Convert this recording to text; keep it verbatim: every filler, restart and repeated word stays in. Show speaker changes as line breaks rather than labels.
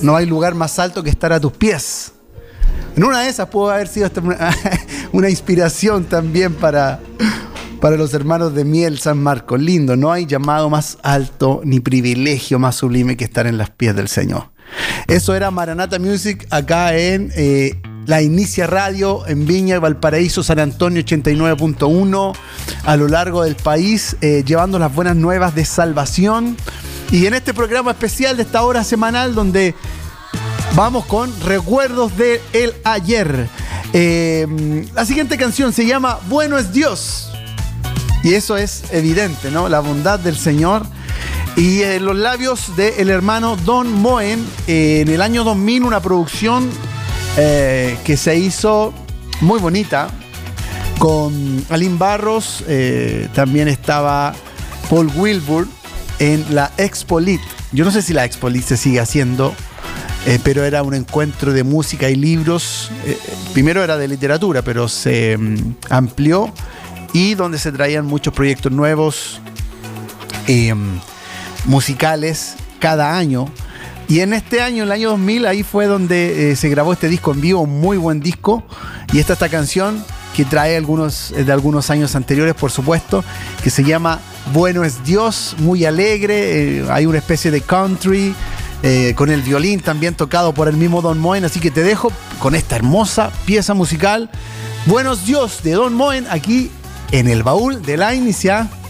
No hay lugar más alto que estar a tus pies. En una de esas pudo haber sido esta una, una inspiración también para, para los hermanos de Miel San Marcos. Lindo, no hay llamado más alto ni privilegio más sublime que estar en los pies del Señor. Eso era Maranata Music acá en eh, La Inicia Radio, en Viña, Valparaíso, San Antonio ochenta y nueve punto uno, a lo largo del país, eh, llevando las buenas nuevas de salvación. Y en este programa especial de esta hora semanal donde vamos con recuerdos del ayer. Eh, la siguiente canción se llama Bueno es Dios. Y eso es evidente, ¿no? La bondad del Señor. Y en los labios del hermano Don Moen, eh, en el año dos mil, una producción eh, que se hizo muy bonita, con Aline Barros, eh, también estaba Paul Wilbur en la Expolit. Yo no sé si la Expolit se sigue haciendo, eh, pero era un encuentro de música y libros. Eh, primero era de literatura, pero se um, amplió, y donde se traían muchos proyectos nuevos, eh, musicales cada año. Y en este año, el año dos mil, ahí fue donde eh, se grabó este disco en vivo, un muy buen disco. Y esta esta canción que trae algunos eh, de algunos años anteriores, por supuesto, que se llama Bueno es Dios, muy alegre. Eh, hay una especie de country eh, con el violín también tocado por el mismo Don Moen. Así que te dejo con esta hermosa pieza musical, Buenos Dios, de Don Moen, aquí en el baúl de La Inicia.